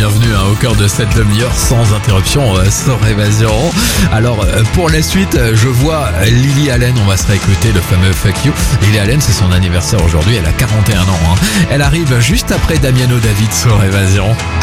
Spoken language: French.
bienvenue au cœur de cette demi-heure sans interruption sur Évasion. Alors pour la suite, je vois Lily Allen, on va se réécouter le fameux Fuck You. Lily Allen, c'est son anniversaire aujourd'hui, elle a 41 ans. Elle arrive juste après Damiano David sur Évasion.